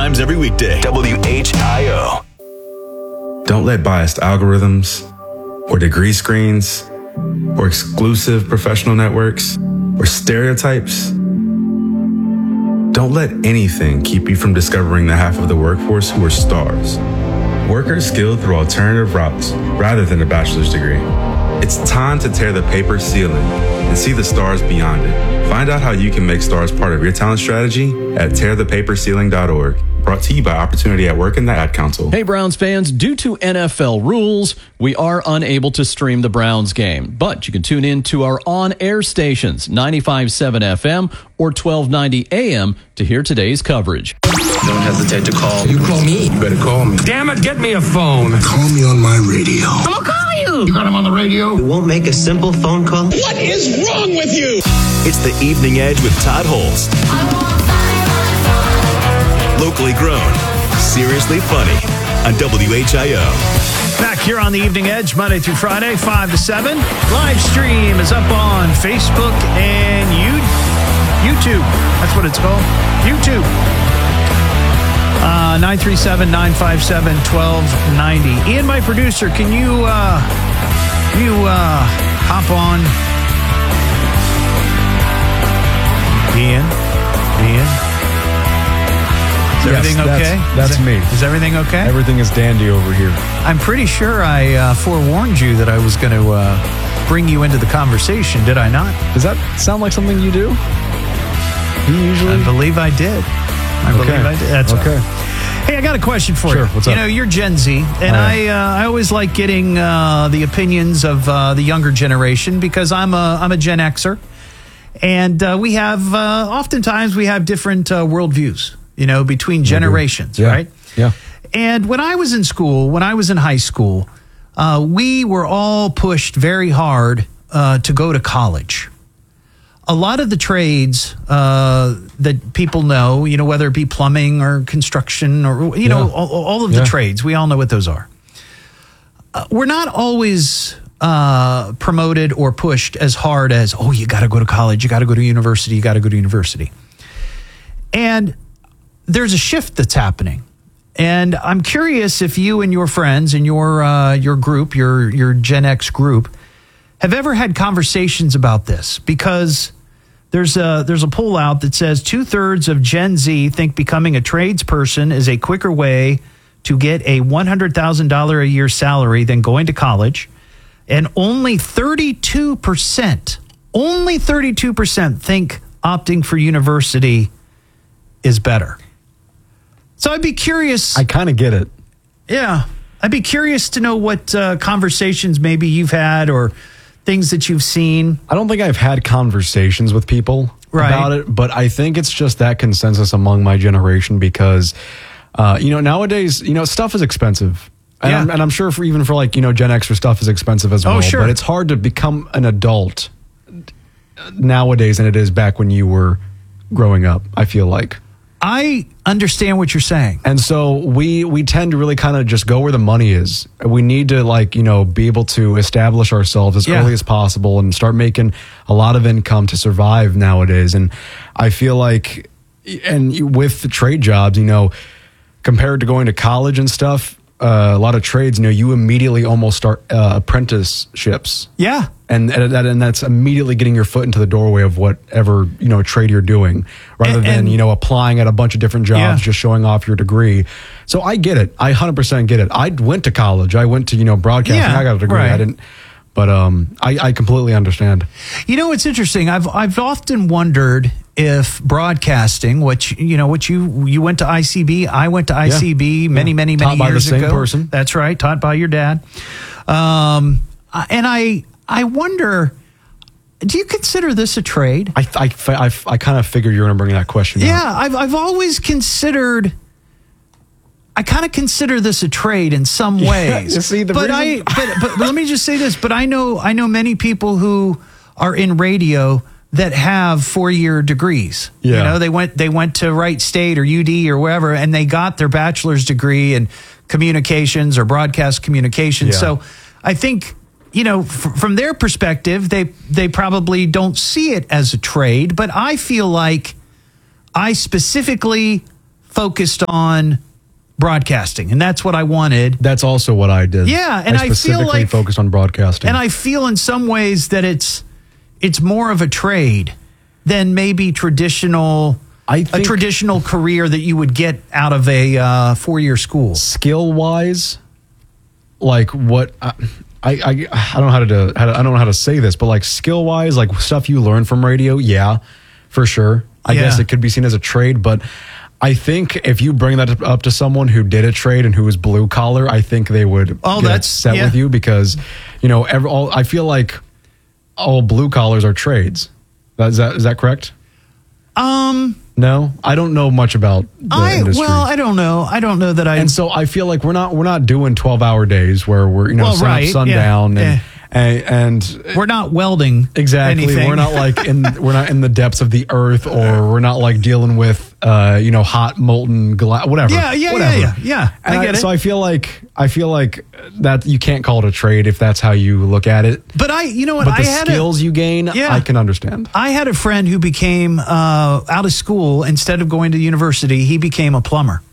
times every weekday. WHIO. Don't let biased algorithms or degree screens or exclusive professional networks or stereotypes. Don't let anything keep you from discovering the half of the workforce who are stars. Workers skilled through alternative routes rather than a bachelor's degree. It's time to tear the paper ceiling and see the stars beyond it. Find out how you can make stars part of your talent strategy at tearthepaperceiling.org. Brought to you by Opportunity at Work and the Ad Council. Hey, Browns fans, due to NFL rules, we are unable to stream the Browns game, but you can tune in to our on-air stations, 95.7 FM or 1290 AM, to hear today's coverage. Don't hesitate to call. You call me? You better call me. Damn it, get me a phone. Call me on my radio. I'm gonna call you. You got him on the radio? You won't make a simple phone call? What is wrong with you? It's the Evening Edge with Todd Holst. Locally grown, seriously funny on WHIO. Back here on the Evening Edge, Monday through Friday, 5 to 7. Live stream is up on Facebook and YouTube. That's what it's called. YouTube. 937-957-1290. Ian, my producer, can you hop on? Ian? Is everything okay? That's me. Is everything okay? Everything is dandy over here. I'm pretty sure I forewarned you that I was going to bring you into the conversation, did I not? Does that sound like something you do? You usually? I believe I did. I believe I did. That's okay. Hey, I got a question for you. Sure, what's up? You know, you're Gen Z, and I always like getting the opinions of the younger generation because I'm a Gen Xer, and we have oftentimes we have different worldviews, you know, between generations, right? Yeah. And when I was in school, when I was in high school, we were all pushed very hard to go to college. A lot of the trades that people know, you know, whether it be plumbing or construction or, you know, all of the trades, we all know what those are. We're not always promoted or pushed as hard as, oh, you got to go to college, you got to go to university, you got to go to university. And there's a shift that's happening. And I'm curious if you and your friends and your group, your Gen X group, have ever had conversations about this, because there's a poll out that says 2/3 of Gen Z think becoming a tradesperson is a quicker way to get a $100,000 a year salary than going to college, and only 32% think opting for university is better. So I'd be curious. I kind of get it. Yeah, I'd be curious to know what conversations maybe you've had or things that you've seen. I don't think I've had conversations with people about it, but I think it's just that consensus among my generation because, you know, nowadays, you know, stuff is expensive. And, I'm sure even for like, you know, Gen X or stuff is expensive as well. Oh, sure. But it's hard to become an adult nowadays than it is back when you were growing up, I feel like. I understand what you're saying. And so we tend to really kind of just go where the money is. We need to, like, you know, be able to establish ourselves as early as possible and start making a lot of income to survive nowadays. And I feel like, and with the trade jobs, you know, compared to going to college and stuff, a lot of trades, you know, you immediately almost start apprenticeships. Yeah. And that's immediately getting your foot into the doorway of whatever, you know, trade you're doing, rather than, you know, applying at a bunch of different jobs, just showing off your degree. So I get it. I 100% get it. I went to college. I went to, you know, broadcasting. I got a degree. I didn't. But I completely understand. You know, it's interesting. I've often wondered if broadcasting, which you went to ICB, I went to ICB many years ago. Taught by the same person. That's right, taught by your dad. And I wonder, do you consider this a trade? I kind of figured you were going to bring that question up. Yeah, I've always considered. I kind of consider this a trade in some ways. You see, but let me just say this. But I know many people who are in radio that have 4-year degrees. Yeah. You know, they went to Wright State or UD or wherever, and they got their bachelor's degree in communications or broadcast communications. So I think, you know, from their perspective, they probably don't see it as a trade. But I feel like I specifically focused on broadcasting, and that's what I wanted. That's also what I did. Yeah, and I feel specifically like focused on broadcasting. And I feel in some ways that it's more of a trade than maybe a traditional career that you would get out of a 4-year school. Skill wise, like what I don't know I don't know how to say this, but like skill wise, like stuff you learn from radio, yeah, for sure. I guess it could be seen as a trade, but I think if you bring that up to someone who did a trade and who was blue collar, I think they would get upset with you because, I feel like all blue collars are trades. Is that correct? No, I don't know much about the industry. Well, I don't know. I don't know that I. And so I feel like we're not doing 12-hour days where we're sun up, sundown, and we're not welding exactly. anything. We're not we're not in the depths of the earth, or we're not like dealing with hot molten glass, whatever. Yeah. I get it. So I feel like that you can't call it a trade if that's how you look at it. But the skills you gain, I can understand. I had a friend who became out of school, instead of going to university, he became a plumber.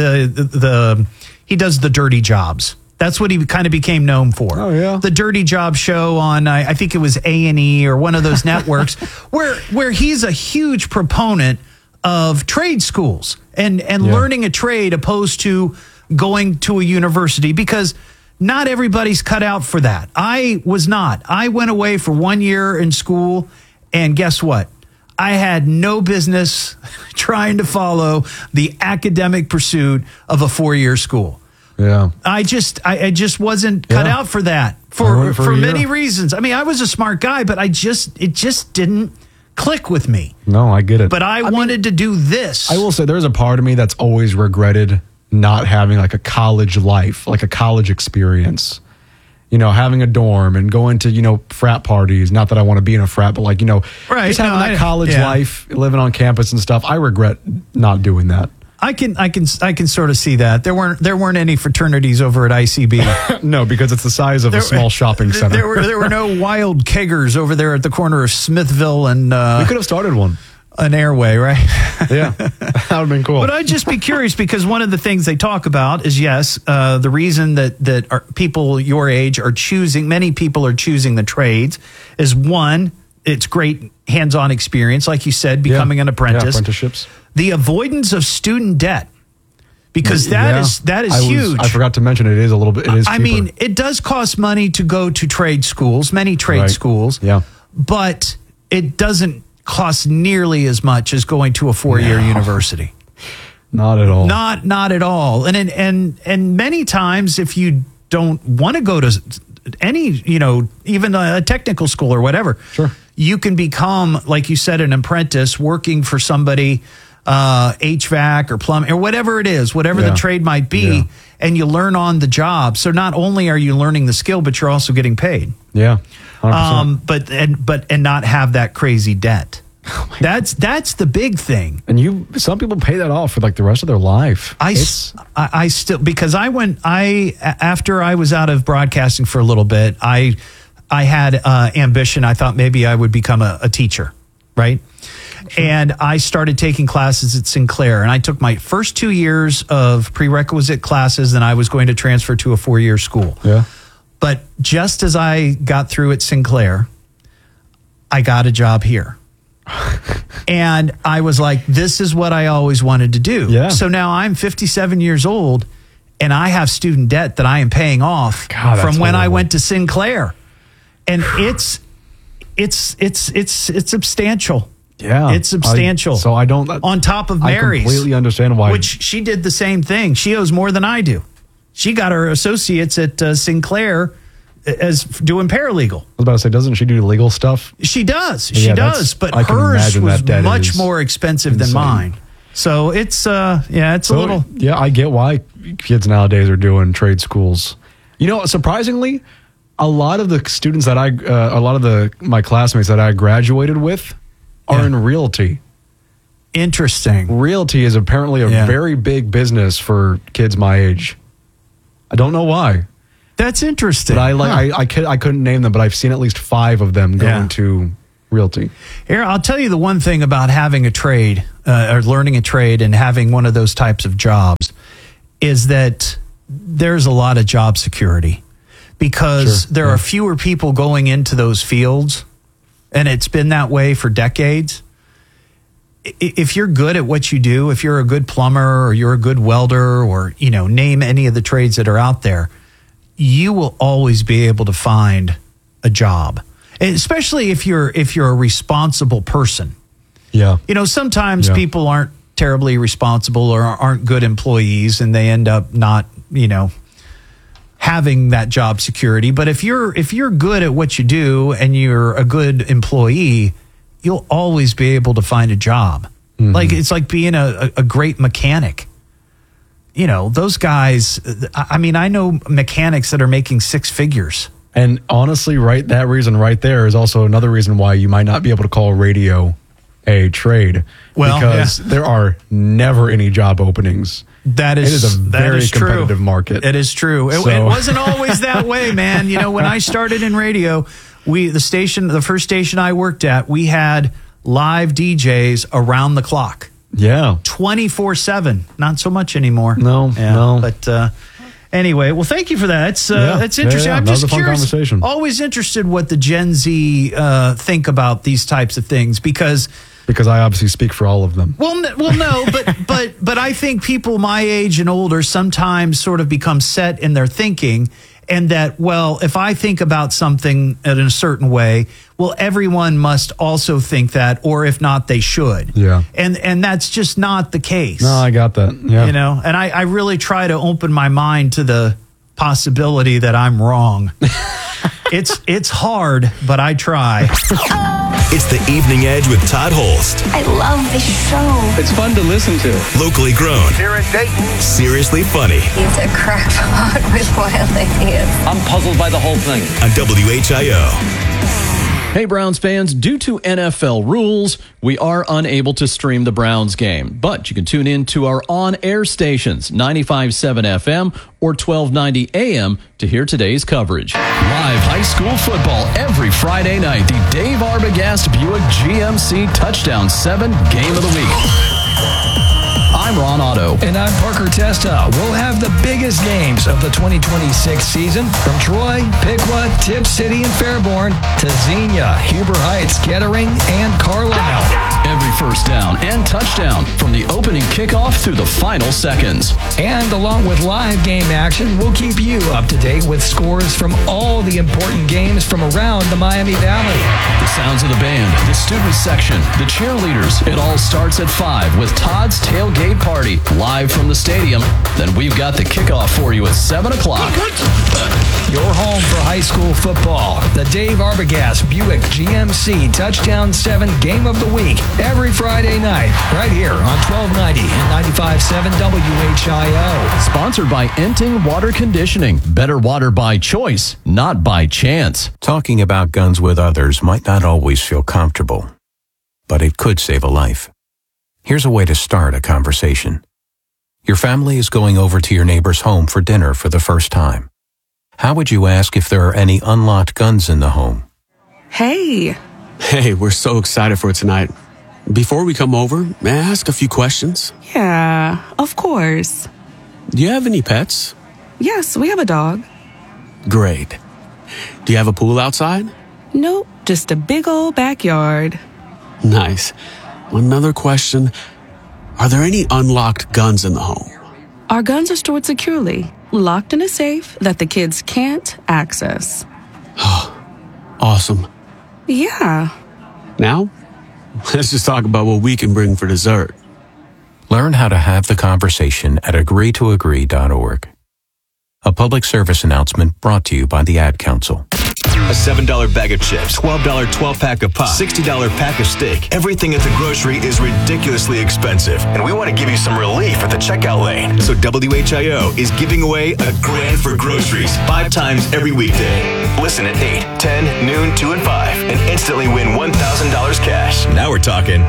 He does the dirty jobs. That's what he kind of became known for. Oh, yeah. The Dirty Job show on, I think it was A&E or one of those networks, where he's a huge proponent of trade schools and learning a trade opposed to going to a university, because not everybody's cut out for that. I was not. I went away for 1 year in school, and guess what? I had no business trying to follow the academic pursuit of a 4-year school. Yeah, I just wasn't cut out for that for many reasons. I mean, I was a smart guy, but it just didn't click with me. No, I get it. But I wanted to do this. I will say there's a part of me that's always regretted not having like a college life, like a college experience. Having a dorm and going to, frat parties. Not that I want to be in a frat, but just having that college life, living on campus and stuff. I regret not doing that. I can sort of see that. There weren't any fraternities over at ICB. No, because it's the size of a small shopping center. There were no wild keggers over there at the corner of Smithville and we could have started one. An Airway, right? Yeah, that would have been cool. But I'd just be curious, because one of the things they talk about is, the reason that people your age are choosing, many people are choosing the trades, is one, it's great hands-on experience, like you said, becoming an apprentice. Yeah, apprenticeships. The avoidance of student debt, because that is huge. I forgot to mention it is a little bit. It is cheaper. I mean, it does cost money to go to trade schools, many trade schools. Yeah, but it doesn't cost nearly as much as going to a 4-year university. Not at all. Not at all. And many times, if you don't want to go to any, even a technical school or whatever, sure, you can become, like you said, an apprentice working for somebody, HVAC or plumbing or whatever it is, whatever the trade might be, and you learn on the job. So not only are you learning the skill, but you're also getting paid. Yeah, 100%. But not have that crazy debt. Oh, that's the big thing. And some people pay that off for like the rest of their life. I still, because after I was out of broadcasting for a little bit, I had ambition. I thought maybe I would become a teacher, right? Sure. And I started taking classes at Sinclair, and I took my first 2 years of prerequisite classes, and I was going to transfer to a 4-year school. Yeah. But just as I got through at Sinclair, I got a job here. And I was like, this is what I always wanted to do. Yeah. So now I'm 57 years old, and I have student debt that I am paying off from when I went to Sinclair. And it's substantial. Yeah. It's substantial. So I don't... On top of Mary's. I completely understand why. Which she did the same thing. She owes more than I do. She got her associates at Sinclair as doing paralegal. I was about to say, doesn't she do legal stuff? She does. She does. But hers was much more expensive than mine. So it's, it's a little... Yeah, I get why kids nowadays are doing trade schools. Surprisingly, a lot of the students that my classmates that I graduated with are in realty. Interesting. Realty is apparently a very big business for kids my age. I don't know why. That's interesting. But I couldn't name them, but I've seen at least 5 of them going to realty. Here, I'll tell you the one thing about having a trade or learning a trade and having one of those types of jobs is that there's a lot of job security because there are fewer people going into those fields, and it's been that way for decades. If you're good at what you do, if you're a good plumber or you're a good welder or, name any of the trades that are out there, you will always be able to find a job, and especially if you're a responsible person. Yeah. Sometimes people aren't terribly responsible or aren't good employees and they end up not, having that job security. But if you're good at what you do and you're a good employee, you'll always be able to find a job. Mm-hmm. Like it's like being a great mechanic. Those guys, I know mechanics that are making six figures. And honestly, that reason right there is also another reason why you might not be able to call radio a trade. Well, because there are never any job openings. It is a very competitive market. It is true. It wasn't always that way, man. When I started in radio, the first station I worked at, we had live DJs around the clock. Yeah. 24/7. Not so much anymore. No. But anyway, well, thank you for that. That's interesting. I'm just curious. Always interested what the Gen Z think about these types of things because I obviously speak for all of them. Well, no, but I think people my age and older sometimes sort of become set in their thinking, and that, well, if I think about something in a certain way, well, everyone must also think that, or if not, they should. Yeah. And that's just not the case. No, I got that. Yeah. And I really try to open my mind to the possibility that I'm wrong. It's hard, but I try. It's the Evening Edge with Todd Holst. I love this show. It's fun to listen to. Locally grown. Here in Dayton. Seriously funny. It's a crackpot with wild ideas. I'm puzzled by the whole thing. On WHIO. Hey, Browns fans, due to NFL rules, we are unable to stream the Browns game, but you can tune in to our on-air stations, 95.7 FM or 1290 AM, to hear today's coverage. Live high school football every Friday night. The Dave Arbogast Buick GMC Touchdown 7 Game of the Week. I'm Ron Otto. And I'm Parker Testa. We'll have the biggest games of the 2026 season from Troy, Piqua, Tipp City, and Fairborn to Xenia, Huber Heights, Kettering, and Carlisle. Every first down and touchdown from the opening kickoff through the final seconds. And along with live game action, we'll keep you up to date with scores from all the important games from around the Miami Valley. The sounds of the band, the student section, the cheerleaders. It all starts at 5 with Todd's Tailgate Party live from the stadium. Then we've got the kickoff for you at 7 o'clock. Your home for high school football. The Dave Arbogast Buick GMC Touchdown 7 Game of the Week. Every Friday night, right here on 1290 and 95.7 WHIO. Sponsored by Enting Water Conditioning. Better water by choice, not by chance. Talking about guns with others might not always feel comfortable, but it could save a life. Here's a way to start a conversation. Your family is going over to your neighbor's home for dinner for the first time. How would you ask if there are any unlocked guns in the home? Hey, we're so excited for tonight. Before we come over, may I ask a few questions? Yeah, of course. Do you have any pets? Yes, we have a dog. Great. Do you have a pool outside? Nope, just a big old backyard. Nice. Another question. Are there any unlocked guns in the home? Our guns are stored securely, locked in a safe that the kids can't access. Awesome. Yeah. Now, let's just talk about what we can bring for dessert. Learn how to have the conversation at agreetoagree.org. A public service announcement brought to you by the Ad Council. A $7 bag of chips, $12 12-pack of pop, $60 pack of steak. Everything at the grocery is ridiculously expensive, and we want to give you some relief at the checkout lane. So WHIO is giving away a grand for groceries 5 times every weekday. Listen at 8, 10, noon, 2, and 5, and instantly win $1,000 cash. Now we're talking.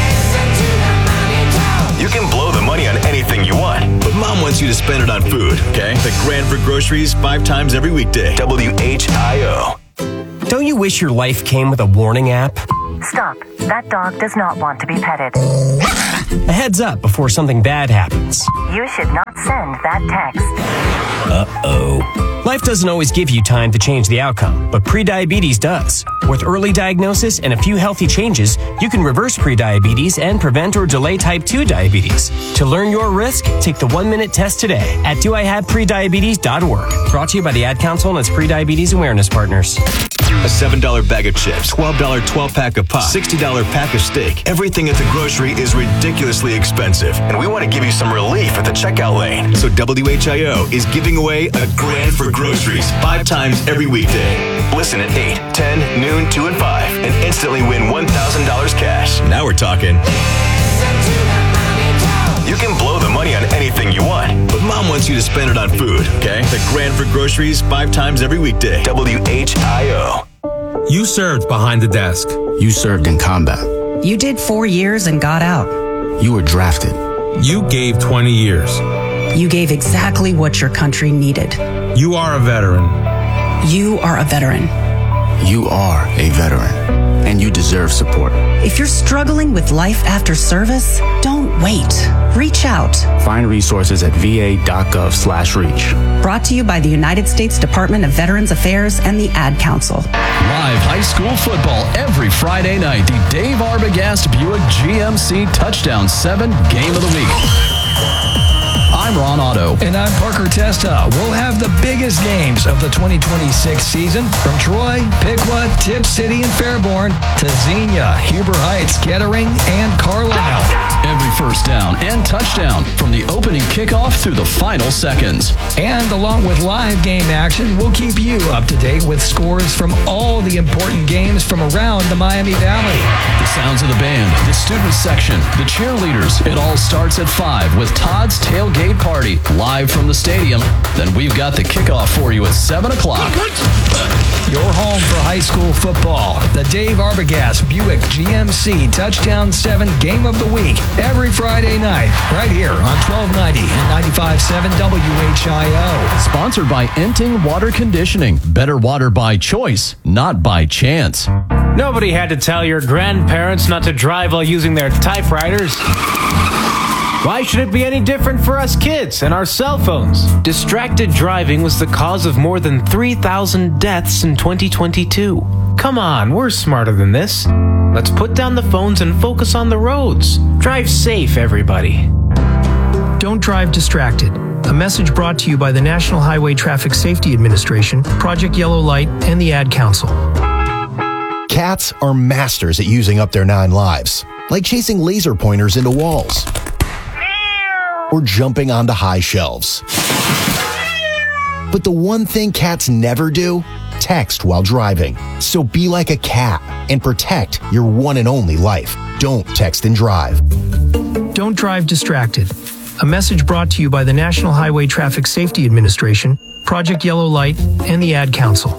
You can blow the money on anything you want, but Mom wants you to spend it on food, okay? The grand for groceries 5 times every weekday. WHIO. Don't you wish your life came with a warning app? Stop. That dog does not want to be petted. A heads up before something bad happens. You should not send that text. Uh-oh. Life doesn't always give you time to change the outcome, but prediabetes does. With early diagnosis and a few healthy changes, you can reverse prediabetes and prevent or delay type 2 diabetes. To learn your risk, take the 1-minute test today at doihaveprediabetes.org. Brought to you by the Ad Council and its Prediabetes Awareness Partners. A $7 bag of chips, $12 12-pack of pop, $60 pack of steak. Everything at the grocery is ridiculously expensive, and we want to give you some relief at the checkout lane. So WHIO is giving away a grand for groceries 5 times every weekday. Listen at 8, 10, noon, 2, and 5, and instantly win $1,000 cash. Now we're talking. You can blow the money on anything you want, but Mom wants you to spend it on food, okay? The grand for groceries 5 times every weekday. WHIO. You served behind the desk. You served in combat. You did 4 years and got out. You were drafted. You gave 20 years. You gave exactly what your country needed. You are a veteran. You are a veteran. You are a veteran, and you deserve support. If you're struggling with life after service, don't wait. Reach out. Find resources at va.gov/reach. Brought to you by the United States Department of Veterans Affairs and the Ad Council. Live high school football every Friday night. The Dave Arbogast Buick GMC Touchdown 7 Game of the Week. I'm Ron Otto. And I'm Parker Testa. We'll have the biggest games of the 2026 season from Troy, Piqua, Tip City, and Fairborn to Xenia, Huber Heights, Kettering, and Carlisle. Every first down and touchdown from the opening kickoff through the final seconds. And along with live game action, we'll keep you up to date with scores from all the important games from around the Miami Valley. The sounds of the band, the student section, the cheerleaders. It all starts at 5 with Todd's Tailgate Party live from the stadium. Then we've got the kickoff for you at 7 o'clock. Your home for high school football. The Dave Arbogast Buick GMC Touchdown 7 Game of the Week. Every Friday night, right here on 1290 and 95.7 WHIO. Sponsored by Enting Water Conditioning. Better water by choice, not by chance. Nobody had to tell your grandparents not to drive while using their typewriters. Why should it be any different for us kids and our cell phones? Distracted driving was the cause of more than 3,000 deaths in 2022. Come on, we're smarter than this. Let's put down the phones and focus on the roads. Drive safe, everybody. Don't drive distracted. A message brought to you by the National Highway Traffic Safety Administration, Project Yellow Light, and the Ad Council. Cats are masters at using up their 9 lives, like chasing laser pointers into walls or jumping onto high shelves. But the one thing cats never do, text while driving. So be like a cat and protect your one and only life. Don't text and drive. Don't drive distracted. A message brought to you by the National Highway Traffic Safety Administration, Project Yellow Light, and the Ad Council.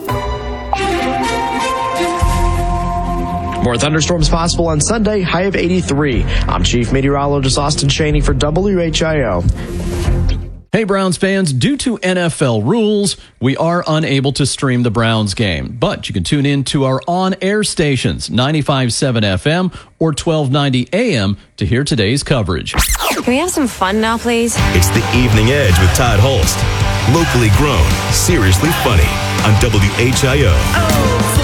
More thunderstorms possible on Sunday, high of 83. I'm Chief Meteorologist Austin Cheney for WHIO. Hey, Browns fans, due to NFL rules, we are unable to stream the Browns game, but you can tune in to our on-air stations, 95.7 FM or 1290 AM to hear today's coverage. Can we have some fun now, please? It's the Evening Edge with Todd Holst. Locally grown, seriously funny on WHIO.